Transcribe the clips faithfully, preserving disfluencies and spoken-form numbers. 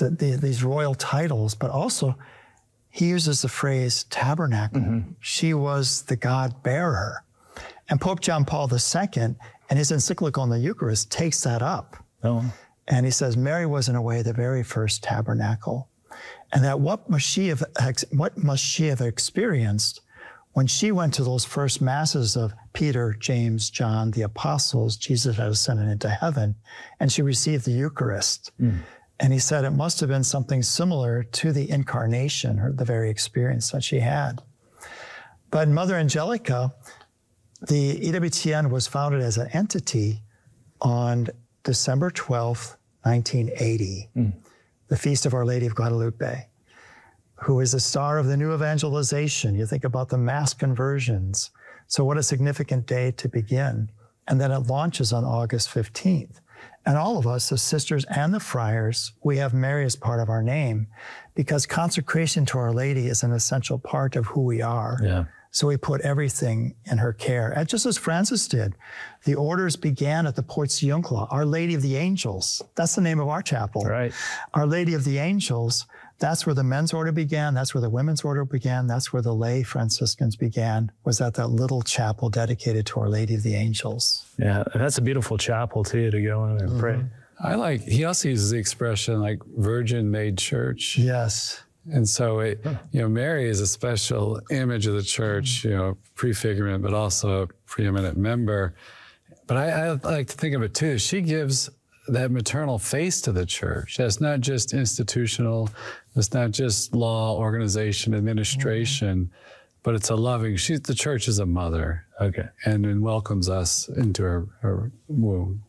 the, the, these royal titles, but also he uses the phrase tabernacle. Mm-hmm. She was the God bearer. And Pope John Paul the Second, in his encyclical on the Eucharist, takes that up. Oh. And he says, Mary was in a way the very first tabernacle. And that what must she have, what must she have experienced when she went to those first masses of Peter, James, John, the apostles? Jesus had ascended into heaven, and she received the Eucharist. Mm. And he said it must have been something similar to the incarnation, or the very experience that she had. But Mother Angelica, the E W T N was founded as an entity on December twelfth, nineteen eighty, mm. the Feast of Our Lady of Guadalupe, who is the star of the new evangelization. You think about the mass conversions. So what a significant day to begin. And then it launches on August fifteenth. And all of us, the sisters and the friars, we have Mary as part of our name because consecration to Our Lady is an essential part of who we are. Yeah. So we put everything in her care, and just as Francis did. The orders began at the Portiuncula, Our Lady of the Angels. That's the name of our chapel. Right. Our Lady of the Angels, that's where the men's order began, that's where the women's order began, that's where the lay Franciscans began, was at that little chapel dedicated to Our Lady of the Angels. Yeah, that's a beautiful chapel, too, to go in and mm-hmm. pray. I like, he also uses the expression like virgin-made church. Yes. And so, it, you know, Mary is a special image of the church, you know, prefigurement, but also a preeminent member. But I, I like to think of it too. She gives that maternal face to the church. That's not just institutional. It's not just law, organization, administration, mm-hmm. but it's a loving, she, the church is a mother. Okay. And, and welcomes us into her, her womb.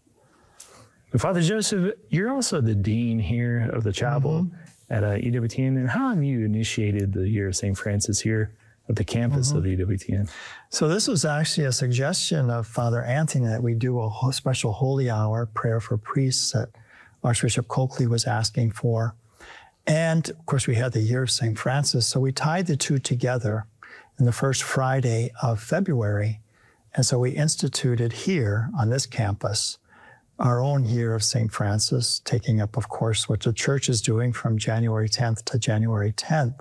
Father Joseph, you're also the dean here of the chapel. Mm-hmm. At uh, E W T N, and how have you initiated the year of Saint Francis here at the campus mm-hmm. of E W T N? So this was actually a suggestion of Father Anthony that we do a special holy hour prayer for priests that Archbishop Coakley was asking for. And of course, we had the year of Saint Francis. So we tied the two together in the first Friday of February. And so we instituted here on this campus our own year of Saint Francis, taking up, of course, what the church is doing from January tenth to January tenth.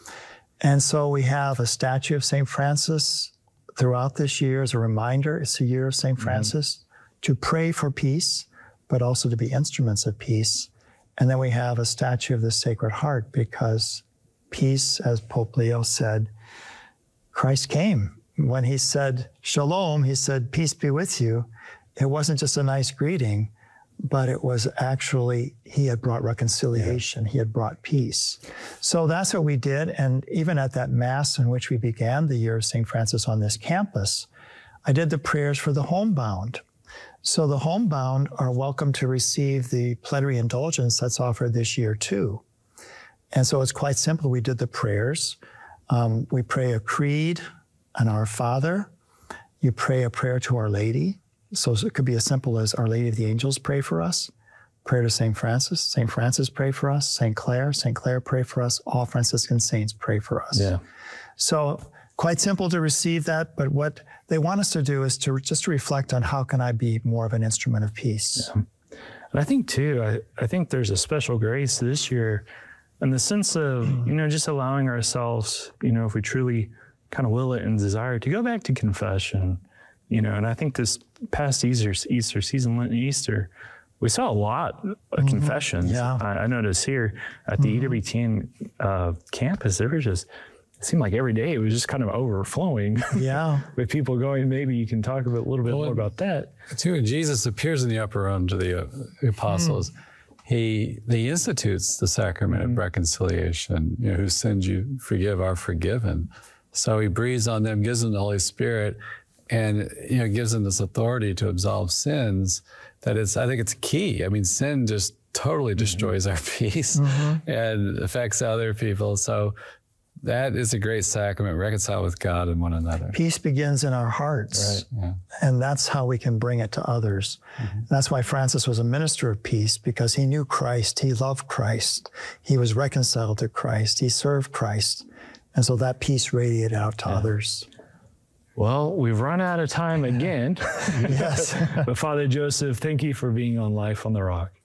And so we have a statue of Saint Francis throughout this year as a reminder. It's a year of Saint Francis mm-hmm. to pray for peace, but also to be instruments of peace. And then we have a statue of the Sacred Heart because peace, as Pope Leo said, Christ came. When he said, Shalom, he said, peace be with you. It wasn't just a nice greeting, but it was actually, he had brought reconciliation. Yeah. He had brought peace. So that's what we did. And even at that Mass in which we began the year of Saint Francis on this campus, I did the prayers for the homebound. So the homebound are welcome to receive the plenary indulgence that's offered this year too. And so it's quite simple. We did the prayers. Um, we pray a creed, an Our Father. You pray a prayer to Our Lady. So it could be as simple as Our Lady of the Angels pray for us, prayer to Saint Francis, Saint Francis pray for us, Saint Clare, Saint Clare pray for us, all Franciscan saints pray for us. Yeah. So quite simple to receive that, but what they want us to do is to just to reflect on how can I be more of an instrument of peace. Yeah. And I think too, I, I think there's a special grace this year in the sense of, mm. you know, just allowing ourselves, you know, if we truly kind of will it and desire to go back to confession. You know, and I think this past Easter, Easter season, Lent and Easter, we saw a lot of mm-hmm. confessions. Yeah. I, I noticed here at the mm-hmm. E W T N uh, campus, there was just, it seemed like every day it was just kind of overflowing. Yeah. with people going, maybe you can talk a, bit, a little bit well, more about that. Too, when Jesus appears in the upper room to the, uh, the apostles, mm. he he institutes the sacrament mm. of reconciliation. You know, whose sins you forgive are forgiven. So he breathes on them, gives them the Holy Spirit, and, you know, gives them this authority to absolve sins that is, I think it's key. I mean, sin just totally destroys mm-hmm. our peace mm-hmm. and affects other people. So that is a great sacrament, reconcile with God and one another. Peace begins in our hearts. Right. Yeah. And that's how we can bring it to others. Mm-hmm. That's why Francis was a minister of peace, because he knew Christ. He loved Christ. He was reconciled to Christ. He served Christ. And so that peace radiated out to yeah. others. Well, we've run out of time again. Yes. But Father Joseph, thank you for being on Life on the Rock.